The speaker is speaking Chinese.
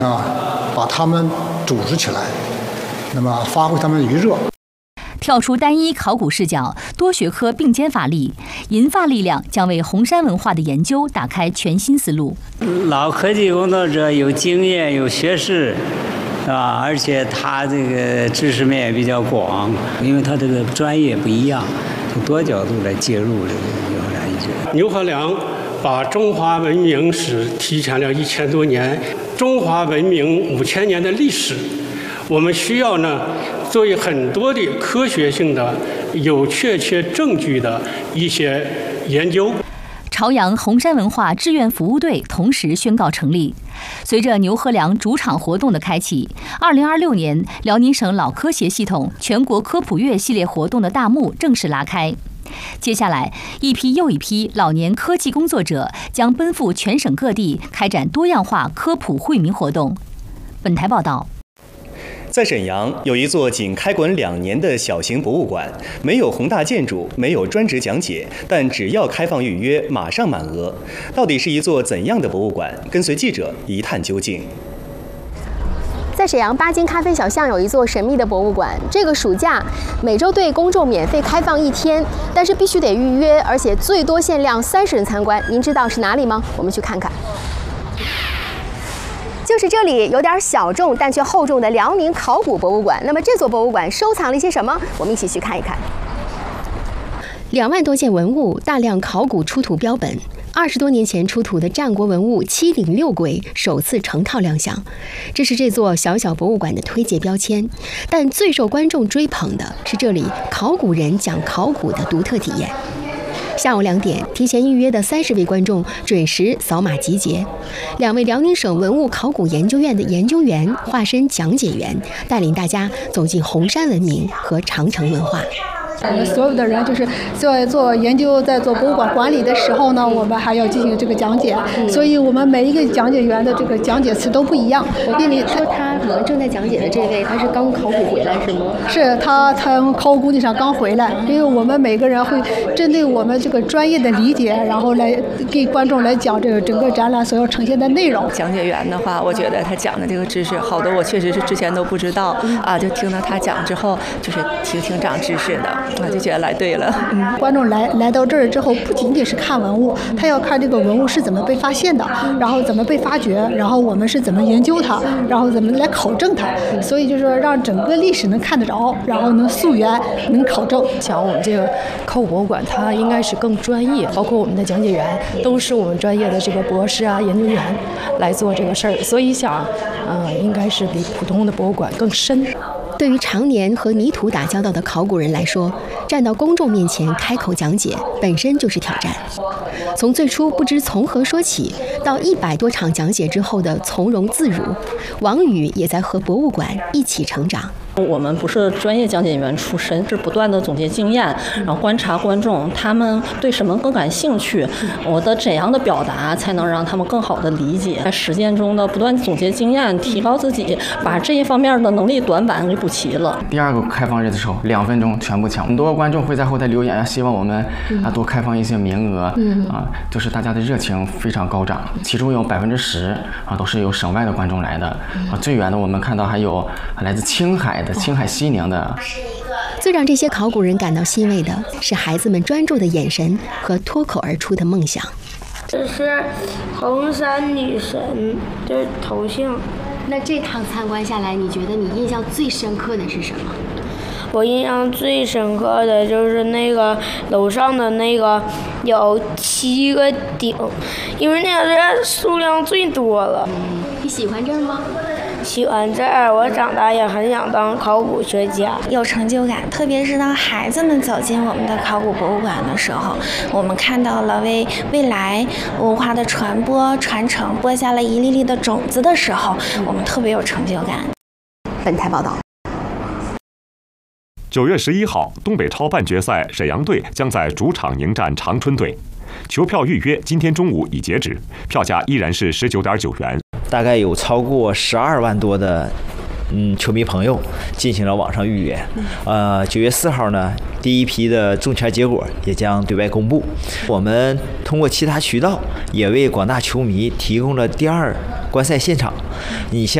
把他们组织起来，那么发挥他们余热。 跳出单一考古视角，多学科并肩发力，银发力量将为红山文化的研究打开全新思路。 老科技工作者有经验、有学识，而且他这个知识面也比较广，因为他这个专业不一样，从多角度来介入这个牛河梁遗址。 牛河梁把中华文明史提前了1000多年，中华文明5000年的历史，我们需要呢做很多的科学性的、有确切证据的一些研究。 朝阳红山文化志愿服务队同时宣告成立。随着牛河梁主场活动的开启，2026年辽宁省老科协系统全国科普月系列活动的大幕正式拉开。接下来，一批又一批老年科技工作者将奔赴全省各地，开展多样化科普惠民活动。本台报道。 在沈阳有一座仅开馆2年的小型博物馆，没有宏大建筑，没有专职讲解，但只要开放预约，马上满额。到底是一座怎样的博物馆？跟随记者一探究竟。 在沈阳巴金咖啡小巷有一座神秘的博物馆，这个暑假每周对公众免费开放1天，但是必须得预约，而且最多限量30人参观。您知道是哪里吗？我们去看看。就是这里有点小众但却厚重的辽宁考古博物馆。那么这座博物馆收藏了一些什么？我们一起去看一看。2万多件文物，大量考古出土标本。20多年前出土的战国文物706轨首次成套亮相，这是这座小小博物馆的推介标签。但最受观众追捧的是这里考古人讲考古的独特体验。下午2点，提前预约的30位观众准时扫码集结。2位辽宁省文物考古研究院的研究员化身讲解员，带领大家走进红山文明和长城文化。 我们所有的人就是在做研究、在做博物馆管理的时候呢，我们还要进行这个讲解，所以我们每一个讲解员的这个讲解词都不一样。 因为说他可能正在讲解的这位，他是刚考古回来是吗？ 是他从考古工地上刚回来，因为我们每个人会针对我们这个专业的理解，然后来给观众来讲这个整个展览所要呈现的内容。 讲解员的话，我觉得他讲的这个知识，好多我确实是之前都不知道啊，就听到他讲之后，就是挺长知识的。就觉得来对了。 观众来到这儿之后，不仅仅是看文物，他要看这个文物是怎么被发现的，然后怎么被发掘，然后我们是怎么研究它，然后怎么来考证它。所以就是说，让整个历史能看得着，然后能溯源，能考证。 像我们这个考古博物馆，它应该是更专业，包括我们的讲解员都是我们专业的这个博士啊、研究员来做这个事儿，所以想，应该是比普通的博物馆更深。 对于常年和泥土打交道的考古人来说，站到公众面前开口讲解本身就是挑战。从最初不知从何说起，到100多场讲解之后的从容自如，王宇也在和博物馆一起成长。 我们不是专业讲解员出身，是不断的总结经验，然后观察观众他们对什么更感兴趣，我的怎样的表达才能让他们更好的理解，在实践中的不断总结经验，提高自己，把这一方面的能力短板给补齐了。 第2个开放日的时候，2分钟全部抢，很多观众会在后台留言，希望我们多开放一些名额，就是大家的热情非常高涨，其中有10%都是由省外的观众来的，最远的我们看到还有来自青海的、青海西宁的。 最让这些考古人感到欣慰的是孩子们专注的眼神和脱口而出的梦想。 这是红山女神的头像。 那这趟参观下来，你觉得你印象最深刻的是什么？ 我印象最深刻的就是那个楼上的那个有7个顶，因为那个人数量最多了。 你喜欢这儿吗？ 喜欢这儿，我长大也很想当考古学家， 有成就感。特别是当孩子们走进我们的考古博物馆的时候，我们看到了为未来文化的传播传承播下了一粒粒的种子的时候，我们特别有成就感。 本台报道。 9月11号，东北超半决赛沈阳队将在主场迎战长春队。球票预约今天中午已截止，票价依然是19.9元。 大概有超过12万多的球迷朋友进行了网上预约。9月4号呢， 第一批的中签结果也将对外公布。我们通过其他渠道也为广大球迷提供了第二观赛现场。你像